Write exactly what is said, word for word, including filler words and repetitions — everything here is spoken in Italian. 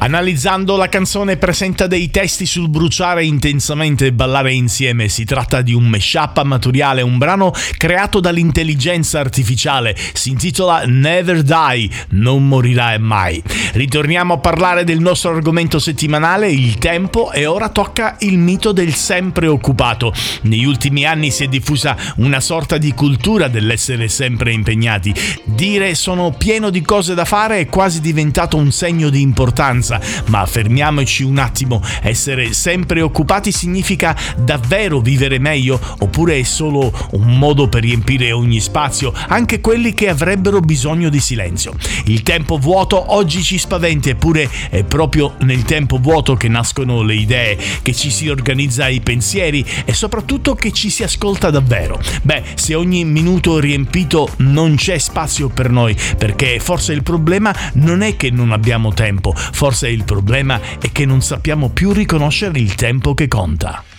Analizzando la canzone presenta dei testi sul bruciare intensamente e ballare insieme. Si tratta di un mashup amatoriale, un brano creato dall'intelligenza artificiale. Si intitola Never Die, non morirai mai. Ritorniamo a parlare del nostro argomento settimanale, il tempo, e ora tocca il mito del sempre occupato. Negli ultimi anni si è diffusa una sorta di cultura dell'essere sempre impegnati. Dire sono pieno di cose da fare è quasi diventato un segno di importanza. Ma fermiamoci un attimo, essere sempre occupati significa davvero vivere meglio oppure è solo un modo per riempire ogni spazio, anche quelli che avrebbero bisogno di silenzio? Il tempo vuoto oggi ci spaventa, eppure è proprio nel tempo vuoto che nascono le idee, che ci si organizza i pensieri e soprattutto che ci si ascolta davvero. Beh, se ogni minuto riempito non c'è spazio per noi, perché forse il problema non è che non abbiamo tempo, forse il problema è che non sappiamo più riconoscere il tempo che conta.